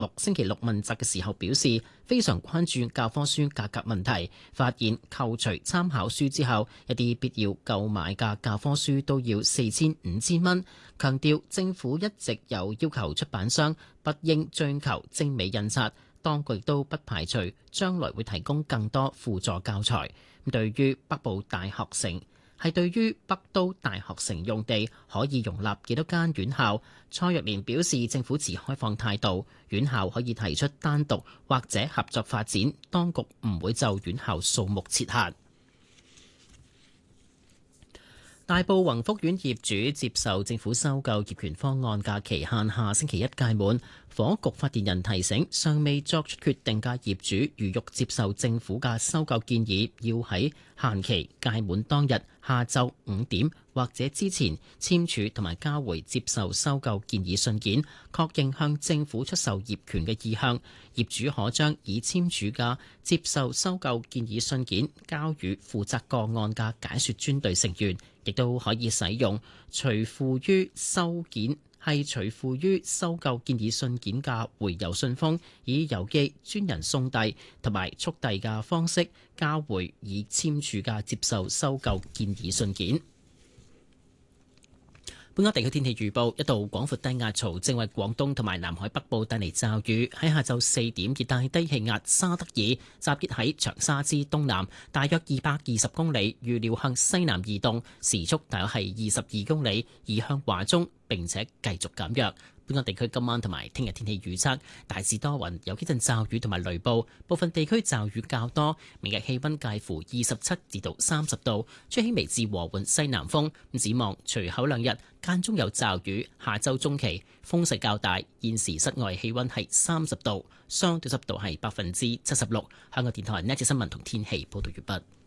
星期六問責嘅時候表示，非常關注教科書價格問題，發現扣除參考書之後，一啲必要購買嘅教科書都要4500蚊。強調政府一直有要求出版商不應追求精美印刷，當局都不排除將來會提供更多輔助教材。對於北都大學城用地可以容納幾多間院校，蔡若蓮表示政府持開放態度，院校可以提出單獨或者合作發展，當局唔會就院校數目設限。大埔宏福苑業主接受政府收購業權方案嘅期限下星期一屆滿，房屋局發言人提醒尚未作出決定嘅業主，如欲接受政府嘅收購建議，要喺限期屆滿當日下晝5點或者之前簽署同埋交回接受收購建議信件，確認向政府出售業權嘅意向。業主可將已簽署嘅接受收購建議信件交予負責個案嘅解說專隊成員，亦都可以使用隨附於收購建議信件嘅回郵信封，以郵寄、專人送遞同埋速遞嘅方式交回已簽署嘅接受收購建議信件。本港地區天氣預報，一道廣闊低壓槽正為廣東同埋南海北部帶嚟驟雨。喺下晝4點，熱帶低氣壓沙德爾集結喺長沙之東南，大約220公里，預料向西南移動，時速大約係22公里，移向華中並且繼續減弱。本港地區今晚同埋聽日天氣預測，大致多雲，有幾陣驟雨同埋雷暴，部分地區驟雨較多。明日氣溫介乎27至到30度，吹輕微至和緩西南風。展望隨後兩日間中有驟雨，下周中期風勢較大。現時室外氣溫係30度，相對濕度係76%。香港電台呢一節新聞同天氣報道完畢。